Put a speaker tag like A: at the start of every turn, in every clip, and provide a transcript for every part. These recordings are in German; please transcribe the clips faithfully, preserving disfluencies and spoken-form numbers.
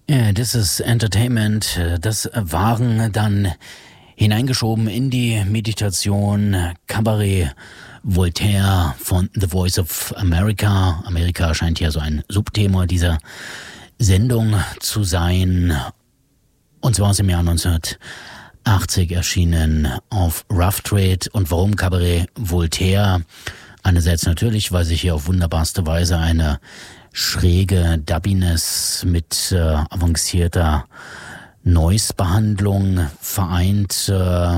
A: Ja, das ist Entertainment. Das waren dann hineingeschoben in die Meditation Cabaret Voltaire von The Voice of America. Amerika scheint ja so ein Subthema dieser Sendung zu sein. Und zwar aus dem Jahr neunzehnhundertachtzig erschienen auf Rough Trade. Und warum Cabaret Voltaire? Einerseits natürlich, weil sich hier auf wunderbarste Weise eine schräge Dubbiness mit äh, avancierter Noise-Behandlung vereint äh,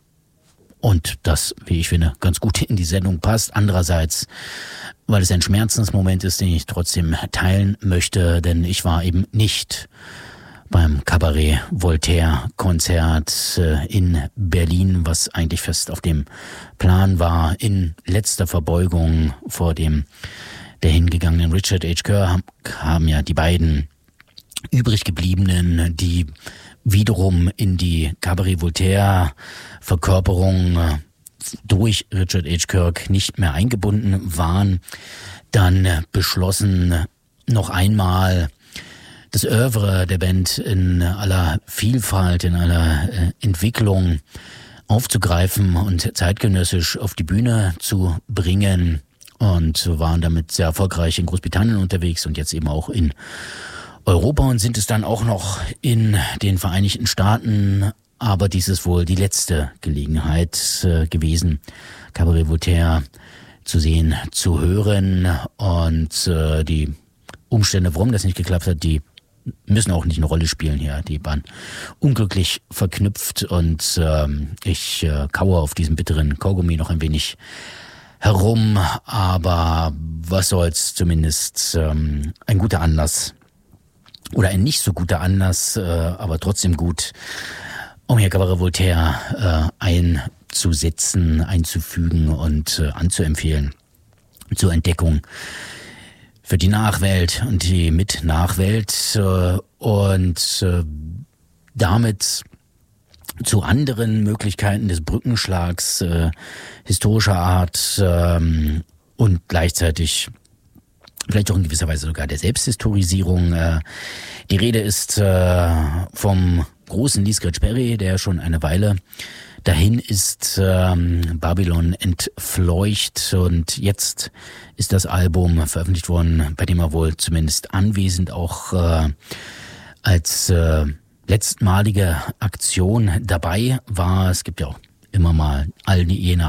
A: und das, wie ich finde, ganz gut in die Sendung passt. Andererseits, weil es ein Schmerzensmoment ist, den ich trotzdem teilen möchte, denn ich war eben nicht beim Cabaret Voltaire Konzert äh, in Berlin, was eigentlich fest auf dem Plan war. In letzter Verbeugung vor dem der hingegangenen Richard H. Kerr haben ja die beiden übrig gebliebenen, die wiederum in die Cabaret Voltaire Verkörperung durch Richard H. Kirk nicht mehr eingebunden waren, dann beschlossen, noch einmal das Oeuvre der Band in aller Vielfalt, in aller Entwicklung aufzugreifen und zeitgenössisch auf die Bühne zu bringen. Und waren damit sehr erfolgreich in Großbritannien unterwegs und jetzt eben auch in Europa und sind es dann auch noch in den Vereinigten Staaten. Aber dies ist wohl die letzte Gelegenheit äh, gewesen, Cabaret Voltaire zu sehen, zu hören. Und äh, die Umstände, warum das nicht geklappt hat, die müssen auch nicht eine Rolle spielen hier. Die waren unglücklich verknüpft und ähm, ich äh, kaue auf diesem bitteren Kaugummi noch ein wenig herum, aber was soll's, zumindest ähm, ein guter Anlass oder ein nicht so guter Anlass, äh, aber trotzdem gut, um hier Cabaret Voltaire äh, einzusetzen, einzufügen und äh, anzuempfehlen zur Entdeckung für die Nachwelt und die Mit-Nachwelt äh, und äh, damit zu anderen Möglichkeiten des Brückenschlags äh, historischer Art ähm, und gleichzeitig vielleicht auch in gewisser Weise sogar der Selbsthistorisierung. Äh, die Rede ist äh, vom großen Lee Scratch Perry, der schon eine Weile dahin ist, ähm, Babylon entfleucht, und jetzt ist das Album veröffentlicht worden, bei dem er wohl zumindest anwesend auch äh, als äh, letztmalige Aktion dabei war. Es gibt ja auch immer mal all jene